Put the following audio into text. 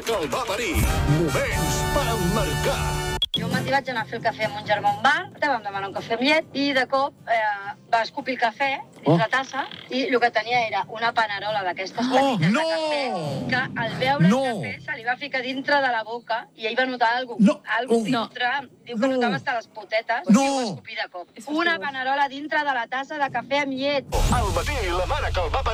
que el va parir. Moments per emmarcar. Jo un matí vaig anar a fer el cafè amb un germà a un bar, vam demanar un cafè amb llet i de cop va escopir el cafè dins la tassa i el que tenia era una panerola d'aquestes petites de cafè que al veure el cafè se li va ficar dintre de la boca i ell va notar alguna cosa dintre. Diu que notava hasta les potetes i ho va escopir de cop. Una panerola dintre de la tassa de cafè amb llet. Al matí, la mare que el va parir.